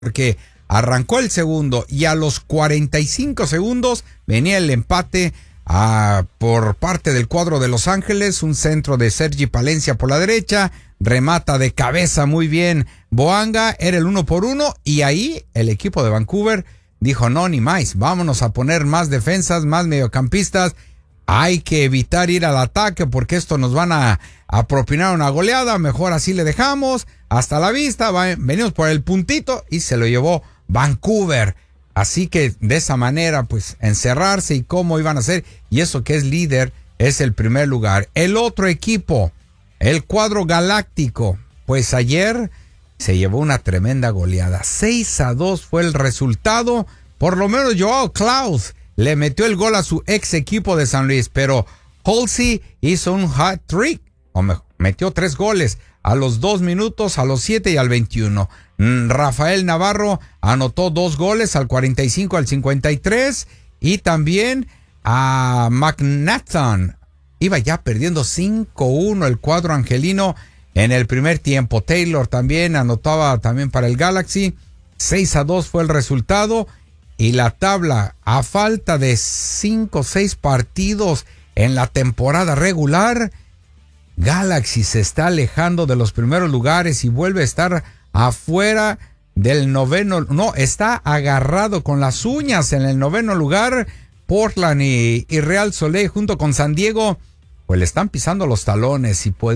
porque arrancó el segundo y a los 45 segundos venía el empate por parte del cuadro de Los Ángeles, un centro de Sergi Palencia por la derecha, remata de cabeza muy bien Boanga, era el 1-1 y ahí el equipo de Vancouver dijo no, ni más, vámonos a poner más defensas, más mediocampistas, hay que evitar ir al ataque porque esto nos van a propinar una goleada, mejor así le dejamos, hasta la vista, venimos por el puntito y se lo llevó Vancouver. Así que de esa manera, pues, encerrarse y cómo iban a hacer, y eso que es líder, es el primer lugar. El otro equipo, el cuadro galáctico, pues ayer se llevó una tremenda goleada. 6-2 fue el resultado, por lo menos Joao Klaus le metió el gol a su ex equipo de San Luis, pero Halsey hizo un hat-trick, metió 3 goles, a los 2 minutos, a los 7 y al 21. Rafael Navarro anotó 2 goles al 45 al 53 y también a McNathan. Iba ya perdiendo 5-1 el cuadro angelino en el primer tiempo. Taylor también anotaba también para el Galaxy. 6-2 fue el resultado y la tabla, a falta de 5 o 6 partidos en la temporada regular, Galaxy se está alejando de los primeros lugares y vuelve a estar afuera del noveno, está agarrado con las uñas en el 9º lugar. Portland y Real Soleil junto con San Diego, pues le están pisando los talones.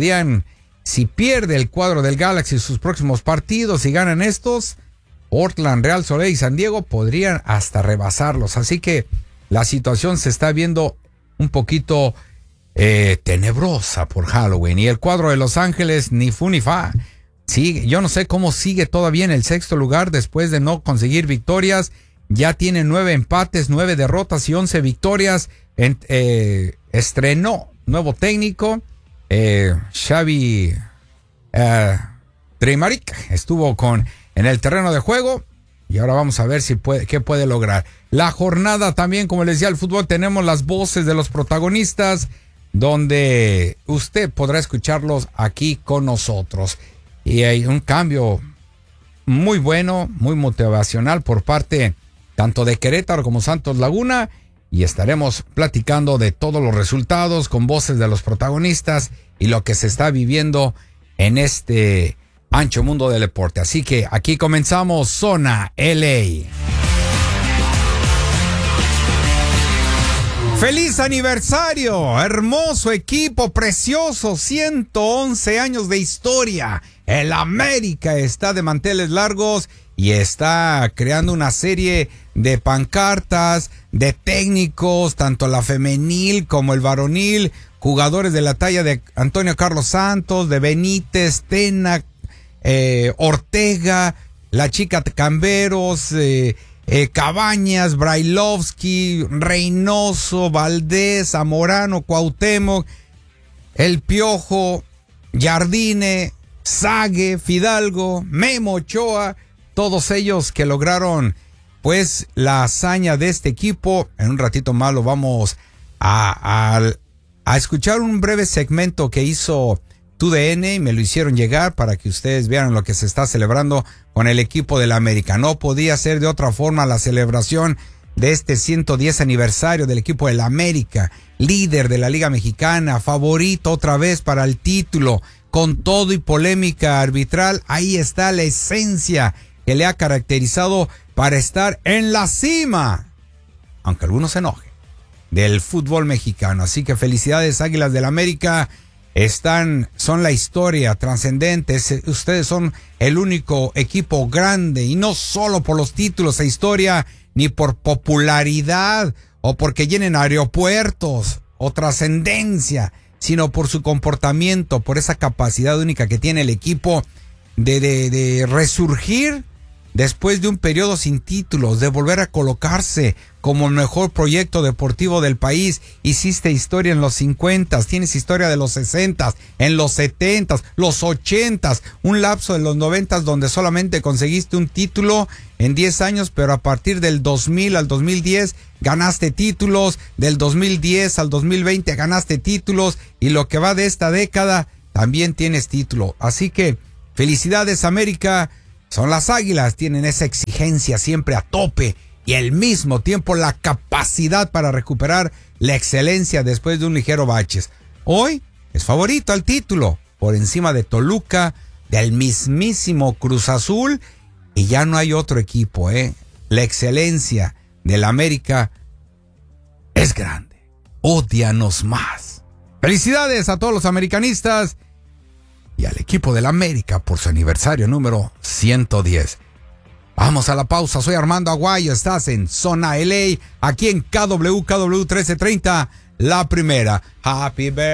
Si pierde el cuadro del Galaxy sus próximos partidos y ganan estos, Portland, Real Soleil y San Diego podrían hasta rebasarlos. Así que la situación se está viendo un poquito tenebrosa por Halloween. Y el cuadro de Los Ángeles, ni fu ni fa. Sí, yo no sé cómo sigue todavía en el 6º lugar después de no conseguir victorias. Ya tiene 9 empates, 9 derrotas y 11 victorias. Estrenó nuevo técnico, Xavi Treimaric estuvo en el terreno de juego y ahora vamos a ver qué puede lograr. La jornada también, como les decía, el fútbol, tenemos las voces de los protagonistas, donde usted podrá escucharlos aquí con nosotros. Y hay un cambio muy bueno, muy motivacional por parte tanto de Querétaro como Santos Laguna, y estaremos platicando de todos los resultados con voces de los protagonistas y lo que se está viviendo en este ancho mundo del deporte. Así que aquí comenzamos Zona LA. ¡Feliz aniversario! Hermoso equipo, precioso, 111 años de historia. El América está de manteles largos y está creando una serie de pancartas, de técnicos, tanto la femenil como el varonil, jugadores de la talla de Antonio Carlos Santos, de Benítez, Tena, Ortega, la chica Camberos, Cabañas, Brailovsky, Reynoso, Valdés, Zamorano, Cuauhtémoc, El Piojo, Jardine, Sague, Fidalgo, Memo Ochoa, todos ellos que lograron pues la hazaña de este equipo. En un ratito más lo vamos a escuchar un breve segmento que hizo TUDN y me lo hicieron llegar para que ustedes vean lo que se está celebrando con el equipo del América. No podía ser de otra forma la celebración de este 110 aniversario del equipo del América, líder de la Liga Mexicana, favorito otra vez para el título, con todo y polémica arbitral. Ahí está la esencia que le ha caracterizado para estar en la cima, aunque algunos se enojen, del fútbol mexicano. Así que felicidades, Águilas del América. Son la historia trascendente. Ustedes son el único equipo grande, y no solo por los títulos e historia, ni por popularidad o porque llenen aeropuertos o trascendencia, sino por su comportamiento, por esa capacidad única que tiene el equipo de resurgir después de un periodo sin títulos, de volver a colocarse como el mejor proyecto deportivo del país. Hiciste historia en los 50, tienes historia de los 60, en los 70, los 80, un lapso de los 90 donde solamente conseguiste un título en 10 años, pero a partir del 2000 al 2010 ganaste títulos, del 2010 al 2020 ganaste títulos, y lo que va de esta década también tienes título. Así que felicidades, América. son las Águilas, tienen esa exigencia siempre a tope y al mismo tiempo la capacidad para recuperar la excelencia después de un ligero baches. Hoy es favorito al título, por encima de Toluca, del mismísimo Cruz Azul, y ya no hay otro equipo, La excelencia del América es grande. Ódianos más. Felicidades a todos los americanistas y al equipo del América por su aniversario número 110. Vamos a la pausa. Soy Armando Aguayo. Estás en Zona LA, aquí en KW 1330, la primera. Happy birthday.